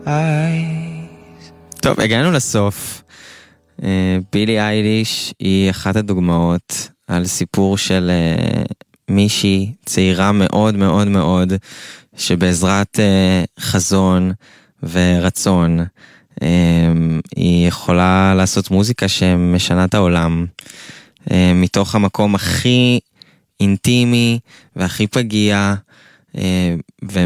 טוב, הגענו לסוף. בילי אייליש היא אחת הדוגמאות על סיפור של מישהי צעירה מאוד מאוד מאוד, שבעזרת חזון ורצון היא יכולה לעשות מוזיקה שמשנה את העולם, מתוך המקום הכי אינטימי והכי פגיע